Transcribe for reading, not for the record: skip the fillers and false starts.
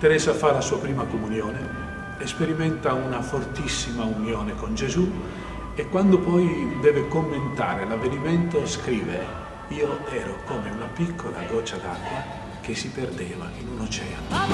Teresa fa la sua prima comunione e sperimenta una fortissima unione con Gesù, e quando poi deve commentare l'avvenimento scrive: io ero come una piccola goccia d'acqua che si perdeva in un oceano.